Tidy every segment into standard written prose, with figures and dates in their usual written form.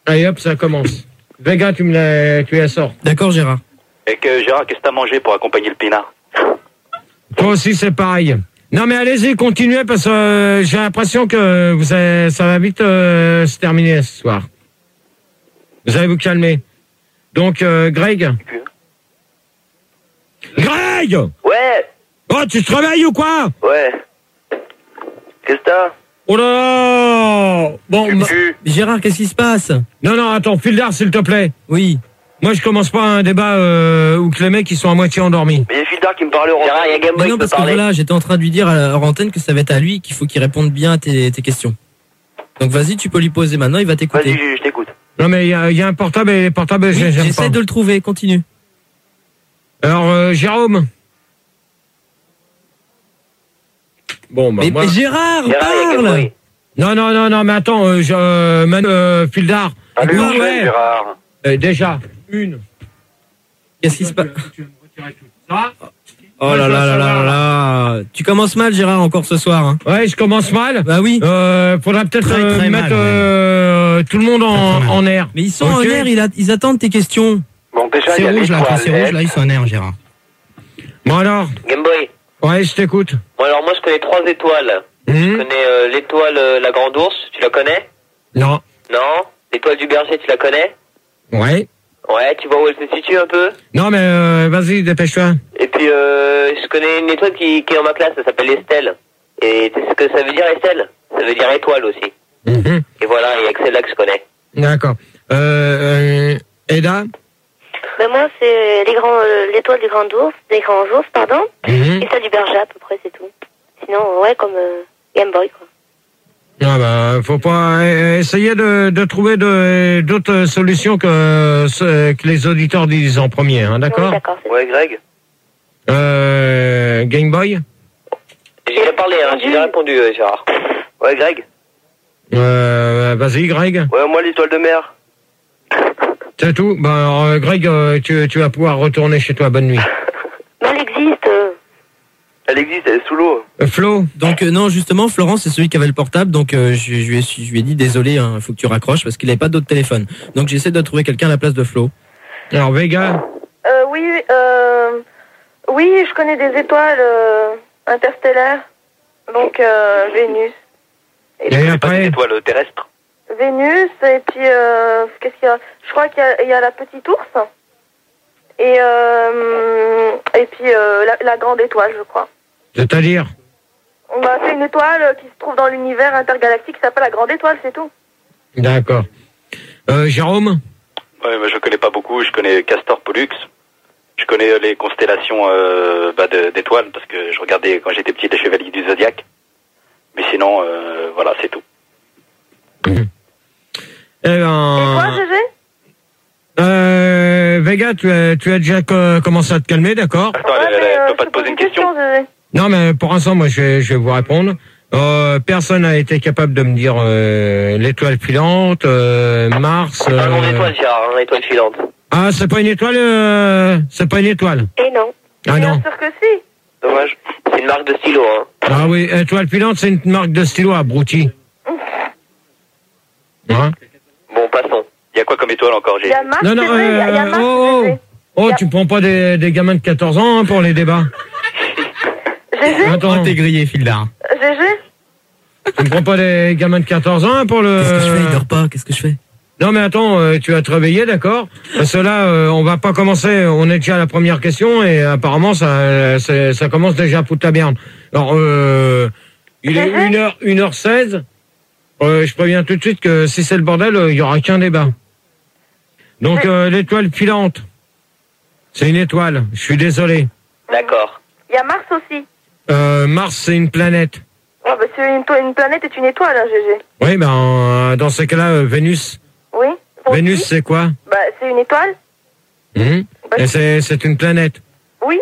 Allez hop, ça commence. Vega, tu la sors. D'accord, Gérard. Et que Gérard, qu'est-ce que t'as mangé pour accompagner le pinard? Toi aussi, c'est pareil. Non, mais allez-y, continuez, parce que j'ai l'impression que ça va vite se terminer ce soir. Vous allez vous calmer. Donc, Greg. Greg! Ouais. Oh, tu te réveilles ou quoi? Ouais. Qu'est-ce que t'as? Oh là là! Bon, Gérard, qu'est-ce qui se passe? non, attends, Fildar, s'il te plaît. Oui. Moi, je commence pas un débat où que les mecs, ils sont à moitié endormis. Mais il y a Fildar qui me parlait au rentrée. Il y a Game Boy Non, parce que voilà, j'étais en train de lui dire à antenne que ça va être à lui, qu'il faut qu'il réponde bien à tes questions. Donc vas-y, tu peux lui poser maintenant, il va t'écouter. Vas-y, je t'écoute. Non, mais il y a un portable et les portables, Oui, j'aime pas. j'essaie de le trouver, continue. Alors, Jérôme. Bon, bah, Mais Gérard, il y a Game parle! Boy. Non, mais attends, Fildar. Allô, Ouais. Gérard. Déjà, une. Qu'est-ce qui se passe? Tu vas me retirer tout ça. Oh là là là là là. Tu commences mal, Gérard, encore ce soir. Hein. Ouais, je commence mal. Bah oui. Faudra peut-être Très mettre mal, tout le monde en air. Mais ils sont Ok. en air, ils attendent tes questions. Bon, déjà, il C'est y a rouge là, quand l'étoile. c'est rouge là, ils sont en air, Gérard. Bon alors, Game Boy. ouais, je t'écoute. Bon, alors moi, je connais 3 étoiles. Je connais l'étoile la Grande Ourse, tu la connais? Non. Non. L'étoile du berger, tu la connais? Ouais. Ouais, tu vois où elle se situe un peu? Non, mais vas-y, dépêche-toi. Et puis, je connais une étoile qui est dans ma classe, ça s'appelle Estelle. Et tu sais ce que ça veut dire, Estelle? Ça veut dire étoile aussi. Et voilà, il y a que celle-là que je connais. D'accord. Eda. Ben moi, c'est l'étoile du grand ours, des grands ours, pardon, et celle du berger à peu près, c'est tout. Sinon, ouais, comme Game Boy, quoi. Ah bah, faut pas essayer de trouver d'autres solutions que les auditeurs disent en premier, hein, d'accord? Oui, d'accord, c'est Ouais, Greg? Game Boy. J'ai déjà parlé, hein, j'ai déjà répondu, Gérard. Ouais, Greg? Vas-y, Greg. Ouais, moi, l'étoile de mer. C'est tout. Bah, alors, Greg, tu vas pouvoir retourner chez toi. Bonne nuit. Mais elle existe. Elle existe, elle est sous l'eau. Flo. Donc non, justement, Florent, c'est celui qui avait le portable, donc je lui ai dit désolé, il faut que tu raccroches parce qu'il n'avait pas d'autre téléphone. Donc j'essaie de trouver quelqu'un à la place de Flo. Alors, Vega. Oui, je connais des étoiles interstellaires, donc Vénus. Et après, Étoile terrestre. Vénus, et puis, qu'est-ce qu'il y a? Je crois qu'il y a la petite ours, et puis la grande étoile, je crois. c'est-à-dire. Bah, c'est une étoile qui se trouve dans l'univers intergalactique qui s'appelle la grande étoile, c'est tout. D'accord. Jérôme. Ouais, mais je connais pas beaucoup. Je connais Castor Pollux. Je connais les constellations d'étoiles parce que je regardais quand j'étais petit les Chevaliers du Zodiaque. Mais sinon, voilà, c'est tout. Eh Et toi, ben, GG? Vega, tu as déjà commencé à te calmer, d'accord? Attends, Ouais, mais, elle peut pas je te poser une pose question. GG. Non, mais pour l'instant, moi, je vais vous répondre. Personne n'a été capable de me dire l'étoile filante, Mars. C'est pas une grande étoile, Gérard, hein, étoile filante. Ah, c'est pas une étoile. C'est pas une étoile. Et non. Ah Bien non. sûr que si. Dommage. C'est une marque de stylo, hein. Ah oui, étoile filante, c'est une marque de stylo, abruti. Hein? Bon, passons. Il y a quoi comme étoile encore, Il y a Mars, Non, non, c'est vrai, il y a Mars, oh, GG. oh, tu prends pas des gamins de 14 ans hein, pour les débats. GG? Attends, Oh, t'es grillé, Fildar. GG? tu ne prends pas des gamins de 14 ans pour le... Qu'est-ce que je fais? Il dort pas, qu'est-ce que je fais? Non mais attends, tu vas te réveiller, d'accord? Parce que là, on va pas commencer, on est déjà à la première question et apparemment ça commence déjà à foutre la merde. Alors, il est 1h16, je préviens tout de suite que si c'est le bordel, il y aura qu'un débat. Donc l'étoile filante, c'est une étoile, je suis désolé. D'accord. Il y a Mars aussi. Mars, c'est une planète. Ouais, bah, c'est une planète est une étoile, hein, GG. Oui, ben dans ces cas-là, Vénus. Oui. Vénus, Aussi. c'est quoi? Bah, c'est une étoile. Bah, Et c'est une planète. Oui.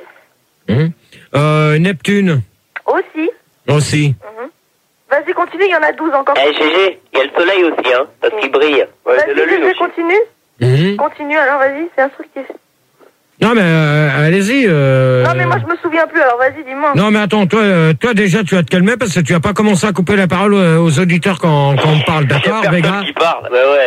Neptune Aussi. aussi. Vas-y, continue, il y en a 12 encore. Eh, GG, il y a le soleil aussi, hein, parce qu'il brille. Ouais, Vas-y, GG, continue. Continue, alors, vas-y, c'est instructif. Non mais allez-y. Non, mais moi, je me souviens plus, alors vas-y, dis-moi. Non mais attends, toi déjà tu vas te calmer parce que tu vas pas commencer à couper la parole aux auditeurs quand on parle, d'accord, Vega? Qui parle. Ouais, ouais.